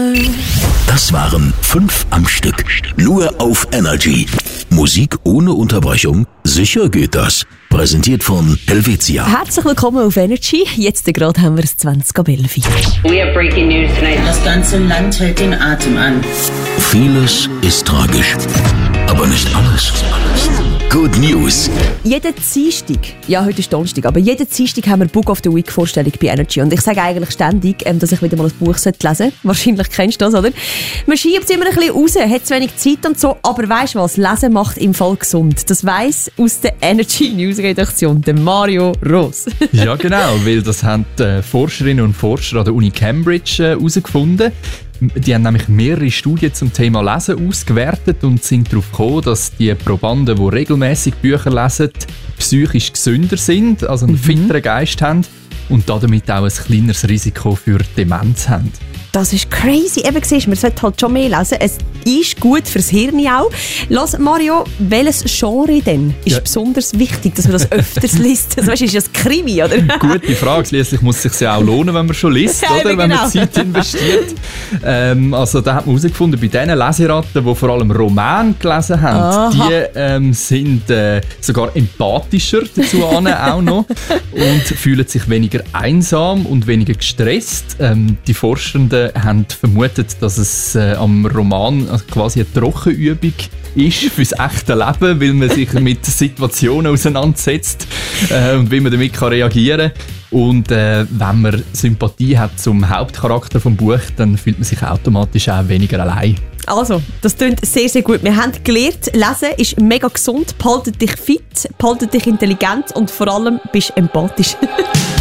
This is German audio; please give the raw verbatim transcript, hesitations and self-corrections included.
Das waren fünf am Stück. Nur auf Energy. Musik ohne Unterbrechung? Sicher geht das. Präsentiert von Helvetia. Herzlich willkommen auf Energy. Jetzt gerade haben wir es zwanzig ab elf. We have breaking news tonight. Das ganze Land hält den Atem an. Vieles ist tragisch, aber nicht alles. Good News. Jeden Dienstag, ja heute ist Donnerstag, aber jeden Dienstag haben wir Book of the Week Vorstellung bei Energy. Und ich sage eigentlich ständig, ähm, dass ich wieder mal ein Buch lesen sollte. Wahrscheinlich kennst du das, oder? Man schiebt es immer ein bisschen raus, hat zu wenig Zeit und so. Aber weisst du was? Lesen macht im Fall gesund. Das weiss aus der Energy News Redaktion der Mario Ross. Ja genau, weil das haben die Forscherinnen und Forscher an der Uni Cambridge herausgefunden. Die haben nämlich mehrere Studien zum Thema Lesen ausgewertet und sind darauf gekommen, dass die Probanden, die regelmäßig Bücher lesen, psychisch gesünder sind, also einen mhm. fitteren Geist haben und damit auch ein kleineres Risiko für Demenz haben. Das ist crazy. Eben siehst du, man sollte halt schon mehr lesen. Es ist gut fürs Hirn auch. Lass, Mario, welches Genre denn ist ja. besonders wichtig, dass man das öfters liest? Also, weißt du, ist das Krimi, oder? Gute Frage. Schliesslich muss es sich ja auch lohnen, wenn man schon liest, ja, oder? Genau. Wenn man Zeit investiert. ähm, also da hat man herausgefunden, bei diesen Leseratten, die vor allem Romane gelesen haben, Aha. die ähm, sind äh, sogar empathischer dazu an, auch noch und fühlen sich weniger einsam und weniger gestresst. Ähm, die Forschenden haben vermutet, dass es äh, am Roman also quasi eine Trockenübung ist fürs echte Leben, weil man sich mit Situationen auseinandersetzt äh, und wie man damit kann reagieren kann. Und äh, wenn man Sympathie hat zum Hauptcharakter des Buches, dann fühlt man sich automatisch auch weniger allein. Also, das klingt sehr, sehr gut. Wir haben gelernt, Lesen ist mega gesund, behaltet dich fit, behaltet dich intelligent und vor allem bist empathisch.